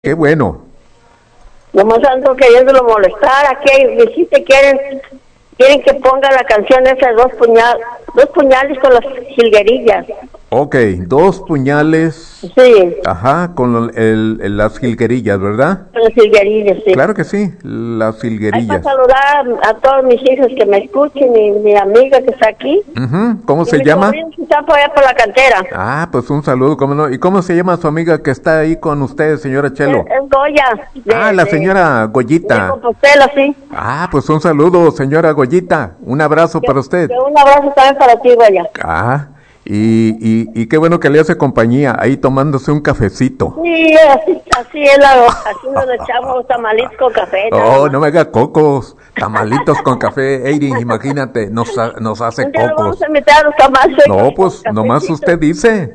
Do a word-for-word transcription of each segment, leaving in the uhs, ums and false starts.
Qué bueno. Nomás ando queriéndolo molestar. Aquí hay, dijiste, quieren quieren que ponga la canción esa de dos puñal, dos puñales con las jilguerillas. Ok, dos puñales. Sí. Ajá, con el, el, las jilguerillas, ¿verdad? Con las jilguerillas, sí. Claro que sí, las Hay jilguerillas. para saludar a todos mis hijos que me escuchen y mi amiga que está aquí. Uh-huh. ¿Cómo Y se mis llama? sobrinos que están por allá por la cantera. Ah, pues un saludo, ¿cómo no? ¿Y cómo se llama su amiga que está ahí con usted, señora Chelo? Es, es Goya. De, ah, la de- señora de Goyita. Compostela, sí. Ah, pues un saludo, señora Goyita. Un abrazo Que- para usted. que un abrazo también para ti, Goya. Ah, y, y, y qué bueno que le hace compañía ahí tomándose un cafecito. Sí, así, así es, la, así nos echamos tamalitos con café. nada Oh, más. no me haga cocos, tamalitos con café, Eiri, imagínate, nos, ha- nos hace Un día lo cocos. vamos a meter a los tamales. No, pues con nomás cafecito. usted dice.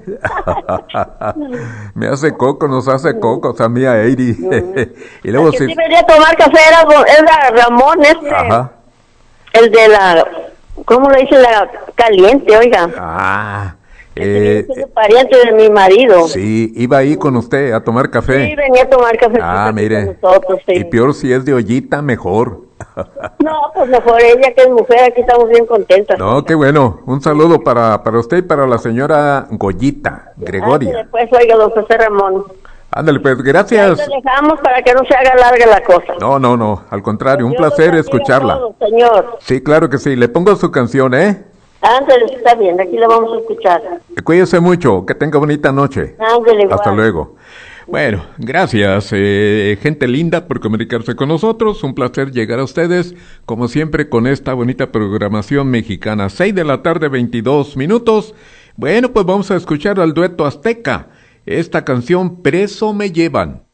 Me hace coco, nos hace cocos a mí a Eiri. Y luego El que sí. sí venía a tomar café era, era Ramón, este, Ajá. el de la, ¿cómo le dice? La caliente, oiga. Ah, Ese viene eh, siendo pariente de mi marido. sí, iba ahí con usted a tomar Sí, café. venía a tomar café Ah, con mire. nosotros, sí. Y peor si es de ollita, mejor. No, pues mejor ella que es mujer, aquí estamos bien contentas. No, qué bueno. Un saludo para, para usted y para la señora Goyita, Gregoria. Después, oiga, don José Ramón. Ándale, pues Ahí gracias. le dejamos para que no se haga larga la cosa. No, no, no, al contrario, un Dios los placer bendiga a escucharla. todos, señor. Sí, claro que sí. Le pongo su canción, ¿eh? Ándale, está bien, aquí la vamos a escuchar. Cuídese mucho, que tenga bonita noche. Ándale, igual. Hasta luego. Bueno, gracias, eh, gente linda, por comunicarse con nosotros. Un placer llegar a ustedes, como siempre, con esta bonita programación mexicana. Seis de la tarde, veintidós minutos. Bueno, pues vamos a escuchar al dueto azteca. Esta canción, Preso me llevan.